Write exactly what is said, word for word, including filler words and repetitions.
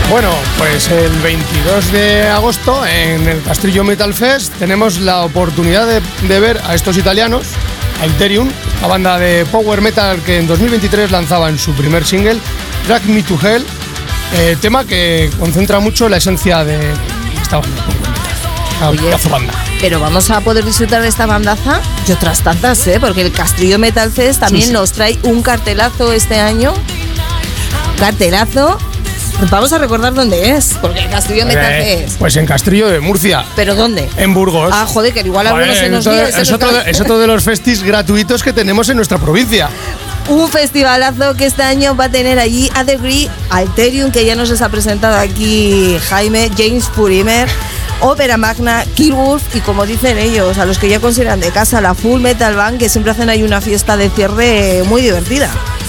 Bueno, pues el veintidós de agosto en el Castrillo Metal Fest tenemos la oportunidad de, de ver a estos italianos, Alterium, la banda de power metal que en dos mil veintitrés lanzaban su primer single, Drag Me to Hell, eh, tema que concentra mucho la esencia de esta banda. Oye, banda. Pero vamos a poder disfrutar de esta bandaza y otras tantas, ¿eh? Porque el Castrillo Metal Fest también sí, sí. nos trae un cartelazo este año. Cartelazo. Vamos a recordar dónde es, porque el Castrillo Metal eh, Fest. Pues en Castrillo de Murcia. ¿Pero dónde? En Burgos. Ah, joder, que igual algunos se nos días. Es, otro de, es otro de los festis gratuitos que tenemos en nuestra provincia. Un festivalazo que este año va a tener allí a Degree, Alterium, que ya nos les ha presentado aquí Jaime, James Purimer, Ópera Magna, Killwolf y, como dicen ellos, a los que ya consideran de casa, la Full Metal Band, que siempre hacen ahí una fiesta de cierre muy divertida.